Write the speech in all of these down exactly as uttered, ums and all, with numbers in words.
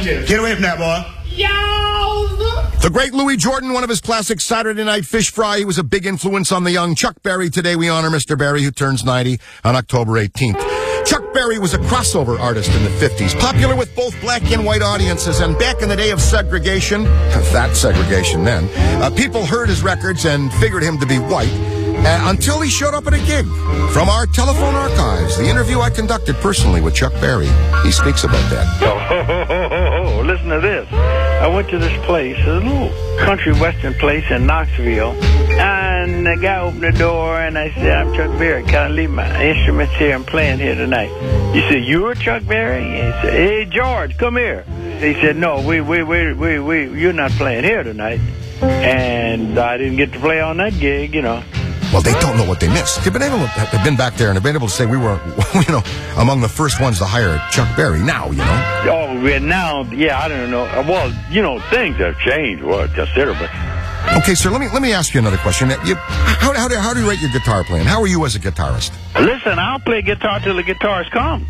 Get away from that, boy. The great Louis Jordan, one of his classic Saturday Night Fish Fry. He was a big influence on the young Chuck Berry. Today we honor Mister Berry, who turns ninety on October eighteenth. Chuck Berry was a crossover artist in the fifties, popular with both black and white audiences, and back in the day of segregation, that segregation then, uh, people heard his records and figured him to be white, uh, until he showed up at a gig. From our telephone archives, the interview I conducted personally with Chuck Berry, he speaks about that. Oh, ho, ho, ho, ho, ho. Listen to this. I went to this place, a little country western place in Knoxville, and the guy opened the door, and I said, I'm Chuck Berry. Can I leave my instruments here? I'm playing here tonight. He said, you're Chuck Berry? And he said, hey, George, come here. He said, no, we, we, we, we, we, you're not playing here tonight. And I didn't get to play on that gig, you know. Well, they don't know what they missed. They've been able to, they've been back there and they've been able to say we were, you know, among the first ones to hire Chuck Berry. Now, you know. Oh, yeah, now, yeah, I don't know. Well, you know, things have changed, well, considerably. Okay, sir, let me let me ask you another question. You, how, how, do, how do you rate your guitar playing? How are you as a guitarist? Listen, I'll play guitar till the guitarist comes.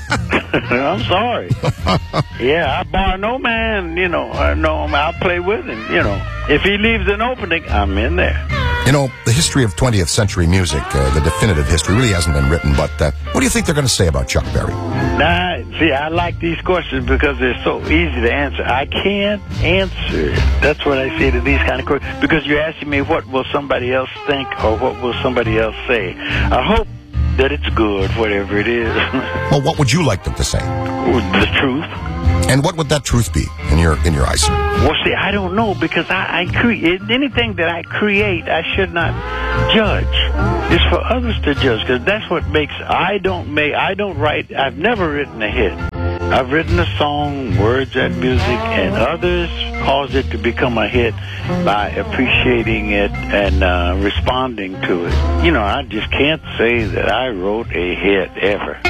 I'm sorry. Yeah, I bar no man, you know, I know I'll play with him, you know. If he leaves an opening, I'm in there. You know, the history of twentieth century music, uh, the definitive history, really hasn't been written, but uh, what do you think they're going to say about Chuck Berry? Nah, see, I like these questions because they're so easy to answer. I can't answer. That's what I say to these kind of questions, because you're asking me what will somebody else think or what will somebody else say. I hope that it's good, whatever it is. Well, what would you like them to say? The truth. And what would that truth be in your in your eyes, sir? Well, see, I don't know, because I, I create anything that I create, I should not judge. It's for others to judge, because that's what makes. I don't make. I don't write. I've never written a hit. I've written a song, words and music, and others cause it to become a hit by appreciating it and uh, responding to it. You know, I just can't say that I wrote a hit ever.